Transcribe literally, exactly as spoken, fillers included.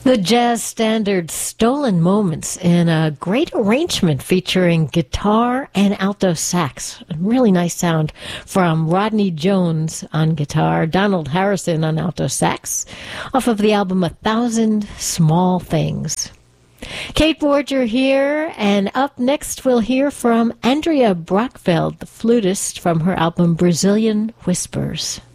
The jazz standard Stolen Moments in a great arrangement featuring guitar and alto sax. A really nice sound from Rodney Jones on guitar, Donald Harrison on alto sax, off of the album A Thousand Small Things. Kate Borger here, and up next we'll hear from Andrea Brockfeld, the flutist, from her album Brazilian Whispers.